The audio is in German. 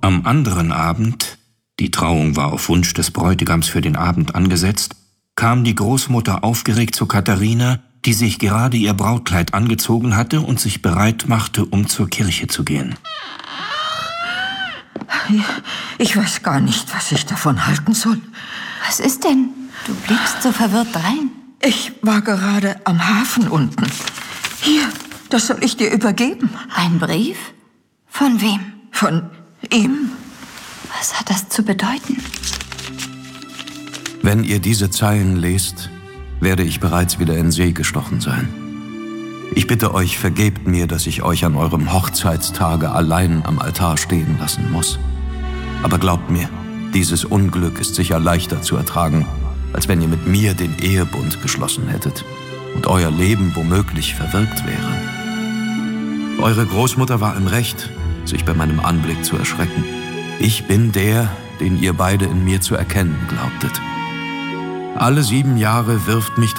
Am anderen Abend, die Trauung war auf Wunsch des Bräutigams für den Abend angesetzt, kam die Großmutter aufgeregt zu Katharina, die sich gerade ihr Brautkleid angezogen hatte und sich bereit machte, um zur Kirche zu gehen. Ich weiß gar nicht, was ich davon halten soll. Was ist denn? Du blickst so verwirrt drein. Ich war gerade am Hafen unten. Hier, das soll ich dir übergeben. Ein Brief? Von wem? Von ihm. Was hat das zu bedeuten? Wenn ihr diese Zeilen lest, werde ich bereits wieder in See gestochen sein. Ich bitte euch, vergebt mir, dass ich euch an eurem Hochzeitstage allein am Altar stehen lassen muss. Aber glaubt mir, dieses Unglück ist sicher leichter zu ertragen, als wenn ihr mit mir den Ehebund geschlossen hättet und euer Leben womöglich verwirkt wäre. Eure Großmutter war im Recht, sich bei meinem Anblick zu erschrecken. Ich bin der, den ihr beide in mir zu erkennen glaubtet. Alle 7 Jahre wirft mich